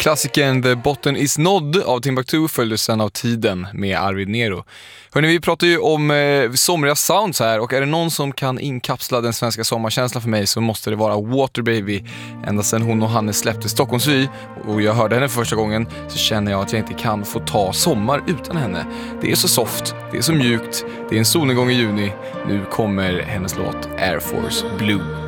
Klassikern The Bottom Is Nod av Timbuktu följdes sen av Tiden med Arvid Nero. Hörrni, vi pratar ju om somriga sounds här, och är det någon som kan inkapsla den svenska sommarkänslan för mig så måste det vara Waterbaby. Ända sedan hon och Hannes släppte Stockholmsvy och jag hörde henne första gången så känner jag att jag inte kan få ta sommar utan henne. Det är så soft, det är så mjukt, det är en solnedgång i juni. Nu kommer hennes låt Air Force Blue.